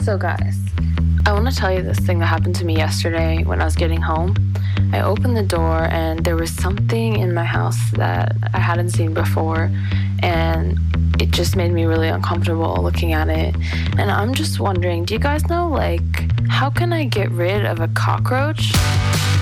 So, guys, I want to tell you this thing that happened to me yesterday when I was getting home. I opened the door and there was something in my house that I hadn't seen before, and it just made me really uncomfortable looking at it. And I'm just wondering, do you guys know, like, how can I get rid of a cockroach?